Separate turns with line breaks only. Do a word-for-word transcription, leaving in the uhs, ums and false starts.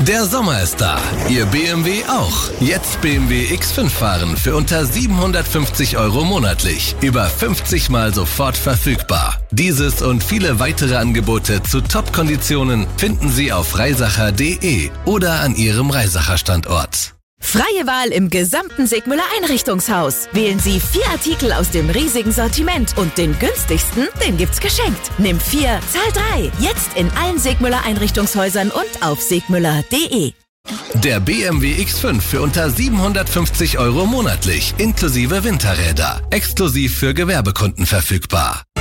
Der Sommer ist da. Ihr B M W auch. Jetzt B M W X fünf fahren für unter siebenhundertfünfzig Euro monatlich. Über fünfzig Mal sofort verfügbar. Dieses und viele weitere Angebote zu Top-Konditionen finden Sie auf reisacher punkt de oder an Ihrem Reisacher Standort.
Freie Wahl im gesamten Sigmüller Einrichtungshaus. Wählen Sie vier Artikel aus dem riesigen Sortiment und den günstigsten, den gibt's geschenkt. Nimm vier, zahl drei. Jetzt in allen Sigmüller Einrichtungshäusern und auf sigmüller punkt de.
Der B M W X fünf für unter siebenhundertfünfzig Euro monatlich, inklusive Winterräder. Exklusiv für Gewerbekunden verfügbar.